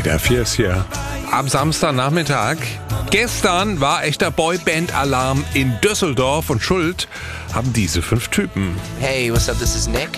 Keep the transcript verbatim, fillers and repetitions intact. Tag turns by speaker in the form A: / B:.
A: W D R vier ist hier.
B: Am Samstagnachmittag. Gestern war echter Boyband-Alarm in Düsseldorf und schuld haben diese fünf Typen.
C: Hey, what's up? This is Nick.